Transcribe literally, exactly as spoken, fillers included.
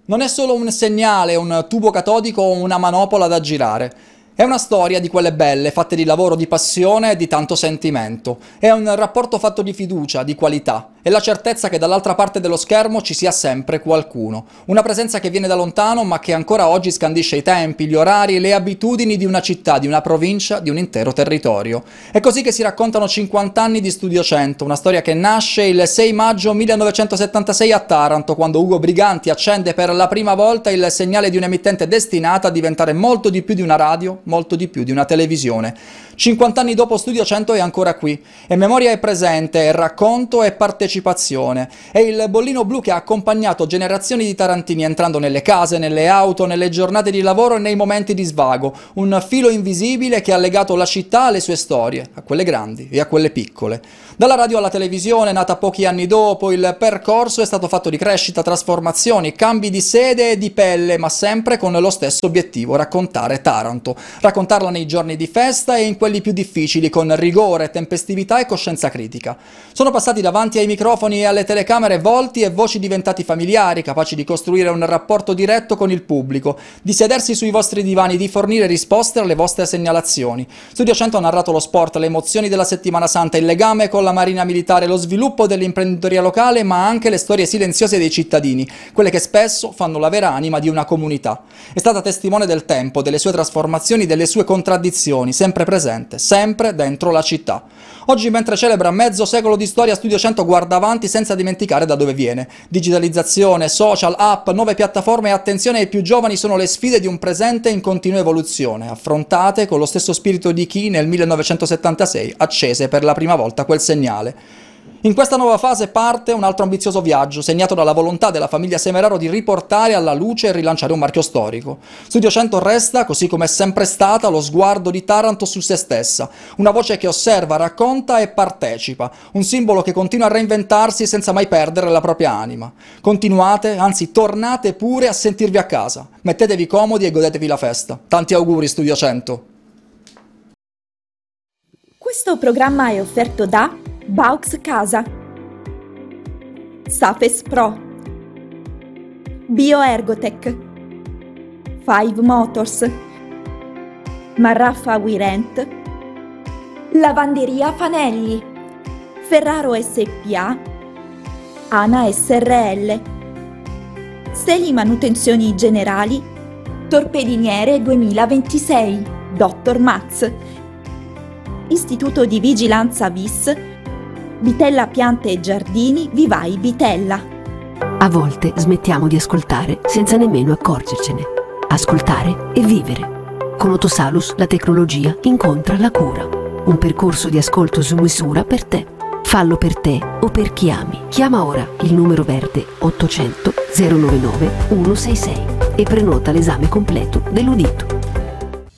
Non è solo un segnale, un tubo catodico o una manopola da girare. È una storia di quelle belle, fatte di lavoro, di passione e di tanto sentimento. È un rapporto fatto di fiducia, di qualità. E la certezza che dall'altra parte dello schermo ci sia sempre qualcuno. Una presenza che viene da lontano ma che ancora oggi scandisce i tempi, gli orari e le abitudini di una città, di una provincia, di un intero territorio. È così che si raccontano cinquanta anni di Studio cento, una storia che nasce il sei maggio millenovecentosettantasei a Taranto, quando Ugo Briganti accende per la prima volta il segnale di un'emittente destinata a diventare molto di più di una radio, molto di più di una televisione. cinquanta anni dopo Studio cento è ancora qui, e memoria è presente, è racconto e partecipazione. È il bollino blu che ha accompagnato generazioni di tarantini entrando nelle case, nelle auto, nelle giornate di lavoro e nei momenti di svago. Un filo invisibile che ha legato la città alle sue storie, a quelle grandi e a quelle piccole. Dalla radio alla televisione, nata pochi anni dopo, il percorso è stato fatto di crescita, trasformazioni, cambi di sede e di pelle, ma sempre con lo stesso obiettivo: raccontare Taranto. Raccontarla nei giorni di festa e in quelli più difficili, con rigore, tempestività e coscienza critica. Sono passati davanti ai microfoni e alle telecamere volti e voci diventati familiari, capaci di costruire un rapporto diretto con il pubblico, di sedersi sui vostri divani, di fornire risposte alle vostre segnalazioni. Studio cento ha narrato lo sport, le emozioni della settimana santa, il legame con la Marina Militare, lo sviluppo dell'imprenditoria locale, ma anche le storie silenziose dei cittadini, quelle che spesso fanno la vera anima di una comunità. È stata testimone del tempo, delle sue trasformazioni, delle sue contraddizioni, sempre presente, sempre dentro la città. Oggi, mentre celebra mezzo secolo di storia, Studio cento guarda avanti senza dimenticare da dove viene. Digitalizzazione, social, app, nuove piattaforme e attenzione ai più giovani sono le sfide di un presente in continua evoluzione, affrontate con lo stesso spirito di chi nel millenovecentosettantasei accese per la prima volta quel segnale. In questa nuova fase parte un altro ambizioso viaggio, segnato dalla volontà della famiglia Semeraro di riportare alla luce e rilanciare un marchio storico. Studio cento resta, così come è sempre stata, lo sguardo di Taranto su se stessa, una voce che osserva, racconta e partecipa, un simbolo che continua a reinventarsi senza mai perdere la propria anima. Continuate, anzi tornate pure a sentirvi a casa, mettetevi comodi e godetevi la festa. Tanti auguri Studio cento! Questo programma è offerto da Baux Casa, Safes Pro, Bioergotech, Five Motors, Marraffa Wirent, Lavanderia Fanelli, Ferraro S P A, Ana S R L, Steli Manutenzioni Generali, Torpediniere duemilaventisei, Dottor Maz, Istituto di Vigilanza V I S, Vitella Piante e Giardini Vivai Vitella. A volte smettiamo di ascoltare senza nemmeno accorgercene. Ascoltare e vivere. Con Otosalus la tecnologia incontra la cura. Un percorso di ascolto su misura per te. Fallo per te o per chi ami. Chiama ora il numero verde ottocento zero novantanove centosessantasei e prenota l'esame completo dell'udito.